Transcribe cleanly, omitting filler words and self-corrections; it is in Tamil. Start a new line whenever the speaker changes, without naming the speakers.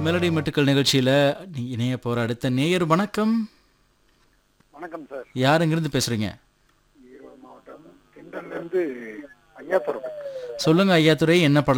மெலடி மெட்டுக்கள் நிகழ்ச்சியில இணைய போற அடுத்த நேயர் வணக்கம்.
வணக்கம் சார்.
யார் எங்கிருந்து பேசுறீங்க?
ஈரோடு மாவட்டம் திண்டல்ல இருந்து ஐயாத்துறை.
சொல்லுங்க ஐயாத்துரை, என்ன